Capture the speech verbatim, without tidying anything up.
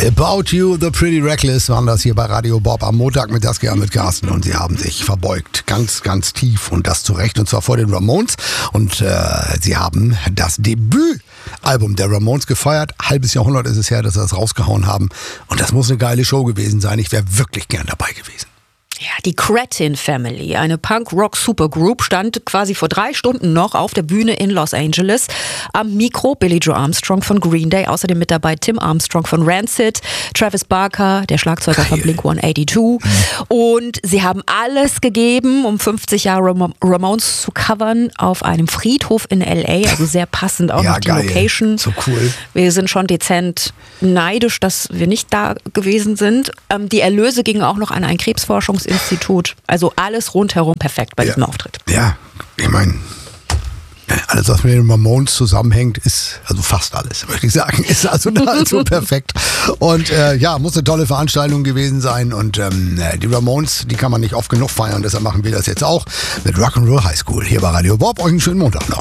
About You, The Pretty Reckless waren das hier bei Radio Bob am Montag mit Saskia mit Carsten und sie haben sich verbeugt, ganz, ganz tief und das zu Recht und zwar vor den Ramones und äh, sie haben das Debütalbum der Ramones gefeiert. Halbes Jahrhundert ist es her, dass sie das rausgehauen haben und das muss eine geile Show gewesen sein. Ich wäre wirklich gern dabei gewesen. Ja, die Cretin Family, eine Punk-Rock-Supergroup, stand quasi vor drei Stunden noch auf der Bühne in Los Angeles. Am Mikro Billie Joe Armstrong von Green Day, außerdem mit dabei Tim Armstrong von Rancid, Travis Barker, der Schlagzeuger Geil. von Blink hundertzweiundachtzig. Mhm. Und sie haben alles gegeben, um fünfzig Jahre Ram- Ramones zu covern auf einem Friedhof in L A, also sehr passend auch ja, noch die geil. Location. So cool. Wir sind schon dezent neidisch, dass wir nicht da gewesen sind. Ähm, die Erlöse gingen auch noch an ein Krebsforschungsinstitut. Also alles rundherum perfekt bei ja. diesem Auftritt. Ja, ich meine, alles, was mit den Ramones zusammenhängt, ist, also fast alles, möchte ich sagen, ist also nahezu perfekt. Und äh, ja, muss eine tolle Veranstaltung gewesen sein. Und ähm, die Ramones, die kann man nicht oft genug feiern, deshalb machen wir das jetzt auch mit Rock'n'Roll High School hier bei Radio Bob. Euch einen schönen Montag noch.